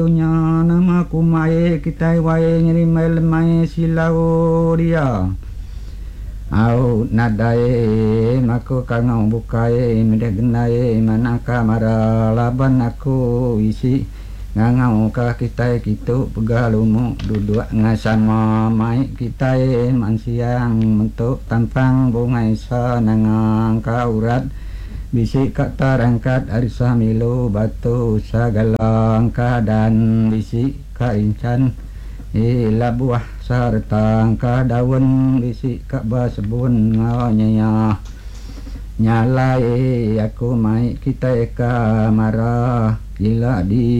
nya nama kumae kita wae nyerimai lemai silau dia au nadae mako kangau bukae medegenae manaka mara laban aku isi ngangau ka kita kitu pegalumu duduk ngasama mai kita mansiang mentuk tampang bungai sanangang kaurat bisi kak tarangkat arisa milu batu sagalang kadan bisi kak incan buah serta ka daun bisi kak basebun ngawanya nyalai aku mai kita ka marah gila di